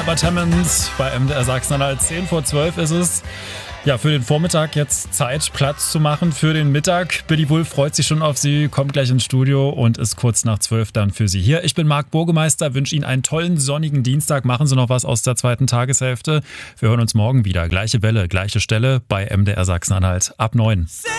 Albert Hammond bei MDR Sachsen-Anhalt. 10:12 ist es. Ja, für den Vormittag jetzt Zeit, Platz zu machen für den Mittag. Billy Wulff freut sich schon auf Sie, kommt gleich ins Studio und ist kurz nach 12 dann für Sie hier. Ich bin Marc Burgemeister, wünsche Ihnen einen tollen sonnigen Dienstag. Machen Sie noch was aus der zweiten Tageshälfte. Wir hören uns morgen wieder. Gleiche Welle, gleiche Stelle bei MDR Sachsen-Anhalt ab 9.